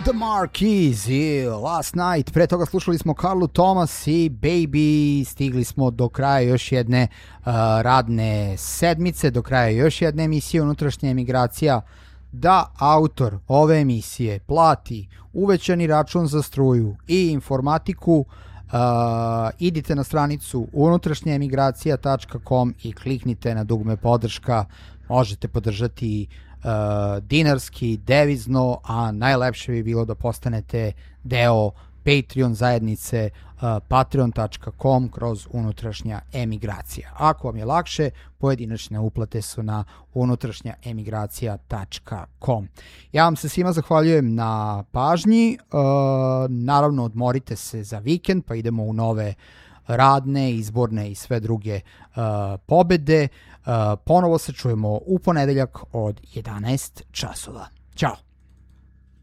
The Marquis i Last Night, pre toga slušali smo Carlu Thomas i Baby. Stigli smo do kraja još jedne radne sedmice, do kraja još jedne emisije Unutrašnja emigracija. Da autor ove emisije plati uvećani račun za struju i informatiku, idite na stranicu unutrašnjaemigracija.com i kliknite na dugme podrška. Možete podržati dinarski, devizno, a najlepše bi bilo da postanete deo Patreon zajednice patreon.com kroz unutrašnja emigracija. Ako vam je lakše, pojedinačne uplate su na unutrašnjaemigracija.com. Ja vam se svima zahvaljujem na pažnji, naravno odmorite se za vikend, pa idemo u nove radne, izborne i sve druge pobede. Ponovo se čujemo u ponedeljak od 11 časova. Ćao!